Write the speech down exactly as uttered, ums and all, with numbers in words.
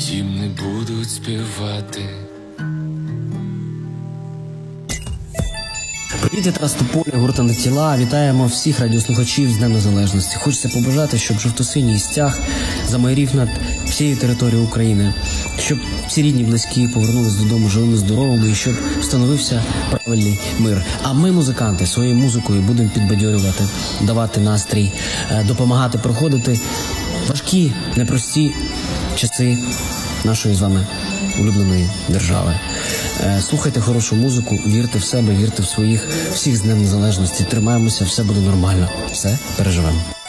гімни будуть співати. Привіт, я Тарас Тополя, гурт «Антитіла». Вітаємо всіх радіослухачів з Днем Незалежності. Хочеться побажати, щоб жовто-синій стяг замайорів над всією територією України, щоб всі рідні, близькі повернулись додому живими, здоровими і щоб встановився правильний мир. А ми, музиканти, своєю музикою будемо підбадьорювати, давати настрій, допомагати проходити важкі, непрості часи нашої з вами улюбленої держави. Слухайте хорошу музику, вірте в себе, вірте в своїх, всіх з Днем Незалежності. Тримаємося, все буде нормально. Все переживемо.